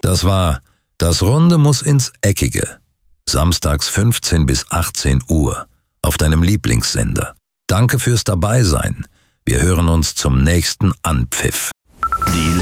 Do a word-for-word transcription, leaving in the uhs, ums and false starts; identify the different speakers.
Speaker 1: Das war Das Runde muss ins Eckige. Samstags fünfzehn bis achtzehn Uhr auf deinem Lieblingssender. Danke fürs Dabeisein. Wir hören uns zum nächsten Anpfiff.
Speaker 2: Die